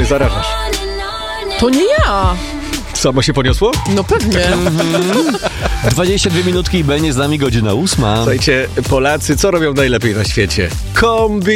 mnie zarażasz. To nie ja. Samo się poniosło? No pewnie. 22 minutki i będzie z nami godzina 8. Słuchajcie, Polacy co robią najlepiej na świecie? Kombi